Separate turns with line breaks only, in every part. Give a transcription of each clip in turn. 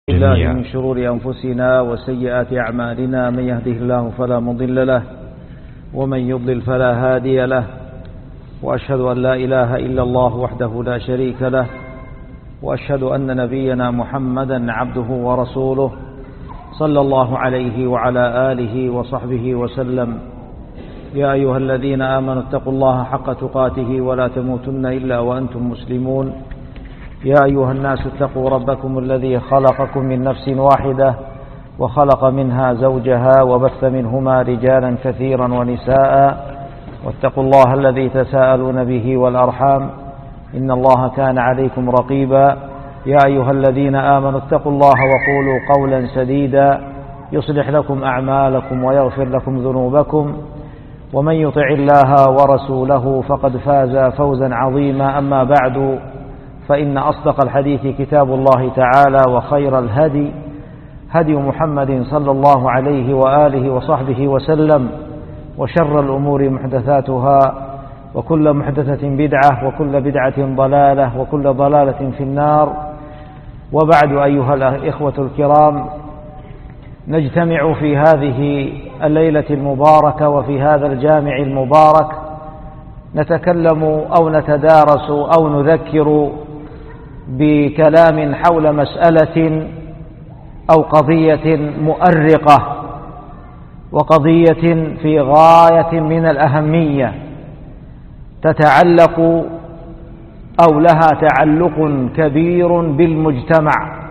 الله من شرور أنفسنا وسيئات أعمالنا، من يهده الله فلا مضل له ومن يضلل فلا هادي له، وأشهد أن لا إله إلا الله وحده لا شريك له، وأشهد أن نبينا محمدا عبده ورسوله صلى الله عليه وعلى آله وصحبه وسلم. يا أيها الذين آمنوا اتقوا الله حق تقاته ولا تموتن إلا وأنتم مسلمون. يا أيها الناس اتقوا ربكم الذي خلقكم من نفس واحدة وخلق منها زوجها وبث منهما رجالا كثيرا ونساء، واتقوا الله الذي تساءلون به والأرحام إن الله كان عليكم رقيبا. يا أيها الذين آمنوا اتقوا الله وقولوا قولا سديدا يصلح لكم أعمالكم ويغفر لكم ذنوبكم، ومن يطع الله ورسوله فقد فاز فوزا عظيما. أما بعد، فإن أصدق الحديث كتاب الله تعالى، وخير الهدي هدي محمد صلى الله عليه وآله وصحبه وسلم، وشر الأمور محدثاتها، وكل محدثة بدعة، وكل بدعة ضلالة، وكل ضلالة في النار. وبعد، أيها الإخوة الكرام، نجتمع في هذه الليلة المباركة وفي هذا الجامع المبارك نتكلم أو نتدارس أو نذكر بكلام حول مسألة أو قضية مؤرقة، وقضية في غاية من الأهمية، تتعلق أو لها تعلق كبير بالمجتمع،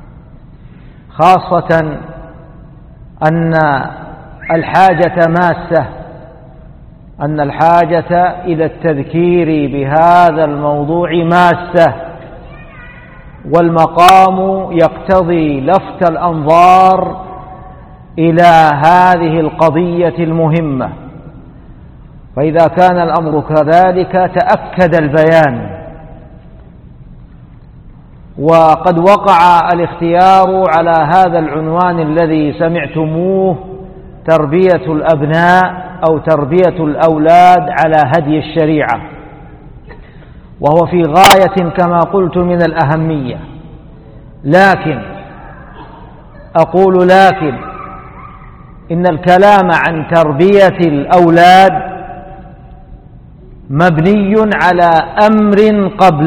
خاصة أن الحاجة إلى التذكير بهذا الموضوع ماسة، والمقام يقتضي لفت الأنظار إلى هذه القضية المهمة. فإذا كان الأمر كذلك تأكد البيان. وقد وقع الاختيار على هذا العنوان الذي سمعتموه: تربية الأبناء أو تربية الأولاد على هدي الشريعة، وهو في غاية كما قلت من الأهمية. لكن إن الكلام عن تربية الأولاد مبني على أمر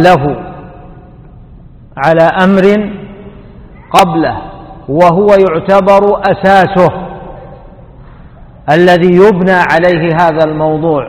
قبله، وهو يعتبر أساسه الذي يبنى عليه هذا الموضوع.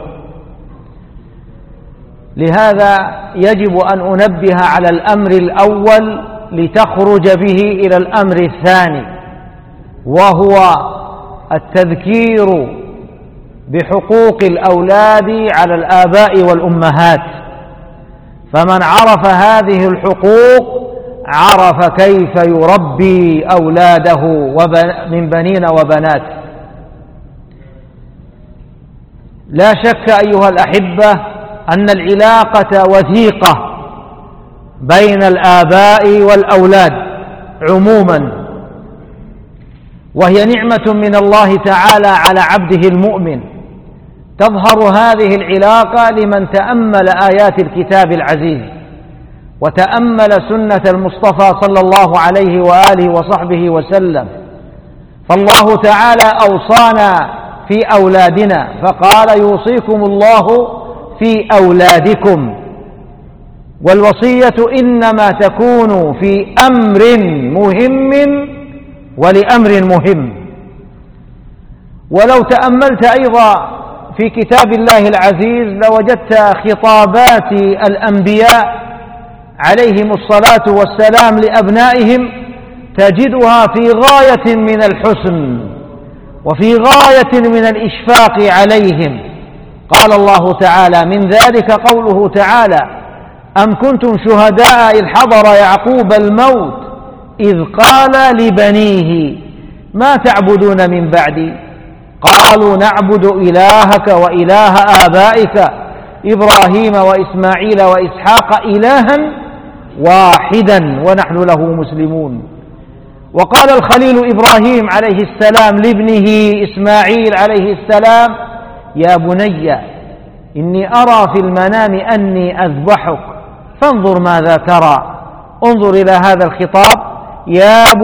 لهذا يجب أن أنبه على الأمر الأول لتخرج به إلى الأمر الثاني، وهو التذكير بحقوق الأولاد على الآباء والأمهات. فمن عرف هذه الحقوق عرف كيف يربي أولاده من بنين وبنات. لا شك أيها الأحبة أن العلاقة وثيقة بين الآباء والأولاد عموما، وهي نعمة من الله تعالى على عبده المؤمن. تظهر هذه العلاقة لمن تأمل آيات الكتاب العزيز وتأمل سنة المصطفى صلى الله عليه وآله وصحبه وسلم. فالله تعالى أوصانا في أولادنا فقال: يوصيكم الله في أولادكم. والوصية إنما تكون في أمر مهم ولأمر مهم. ولو تأملت أيضا في كتاب الله العزيز لوجدت خطابات الأنبياء عليهم الصلاة والسلام لأبنائهم تجدها في غاية من الحسن وفي غاية من الإشفاق عليهم. قال الله تعالى: من ذلك قوله تعالى: أم كنتم شهداء إذ حضر يعقوب الموت إذ قال لبنيه ما تعبدون من بعدي قالوا نعبد إلهك وإله آبائك إبراهيم وإسماعيل وإسحاق إلها واحدا ونحن له مسلمون. وقال الخليل إبراهيم عليه السلام لابنه إسماعيل عليه السلام: يا بني إني أرى في المنام أني أذبحك فانظر ماذا ترى. انظر إلى هذا الخطاب: يا